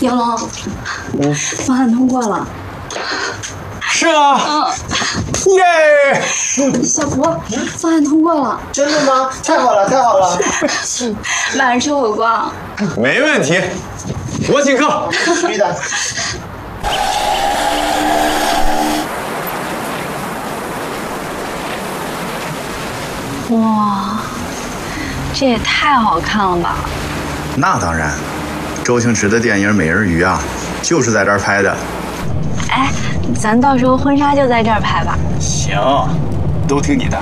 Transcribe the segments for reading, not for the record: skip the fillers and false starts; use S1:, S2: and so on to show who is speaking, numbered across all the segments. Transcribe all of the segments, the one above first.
S1: 杨龙，方案通过了。
S2: 是吗？耶！
S1: 小福，方案通过了。
S3: 真的吗？太好了，太好了！
S1: 晚上吃火锅。
S2: 没问题，我请客。
S3: 必须的。
S1: 哇，这也太好看了吧！
S4: 那当然，周星驰的电影《美人鱼》啊，就是在这儿拍的。
S1: 哎，咱到时候婚纱就在这儿拍吧。
S2: 行，都听你的。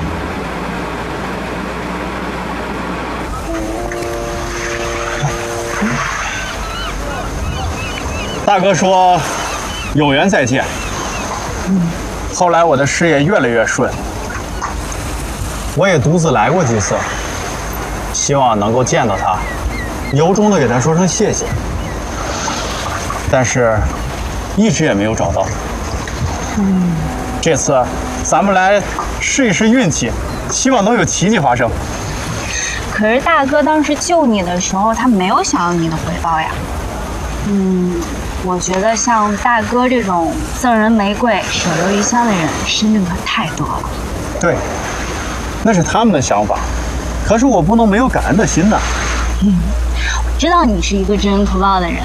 S2: 大哥说，有缘再见。后来我的事业越来越顺，我也独自来过几次，希望能够见到他，由衷的给他说声谢谢。但是，一直也没有找到。这次咱们来试一试运气，希望能有奇迹发生。
S1: 可是大哥当时救你的时候，他没有想要你的回报呀。我觉得像大哥这种赠人玫瑰手留余香的人，深圳可太多了。
S2: 对，那是他们的想法，可是我不能没有感恩的心呐。
S1: 我知道你是一个知恩图报的人。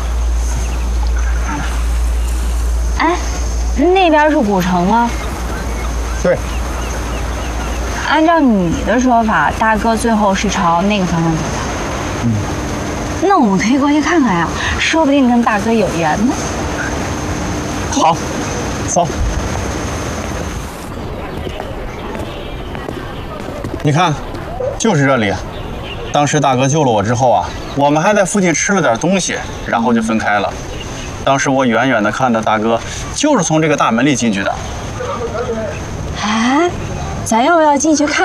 S1: 哎，那边是古城吗？
S2: 对。
S1: 按照你的说法，大哥最后是朝那个方向走的。那我们可以过去看看呀，说不定跟大哥有缘呢。
S2: 好，走。你看，就是这里。当时大哥救了我之后啊，我们还在附近吃了点东西，然后就分开了。当时我远远的看到大哥就是从这个大门里进去的。
S1: 哎，咱要不要进去看？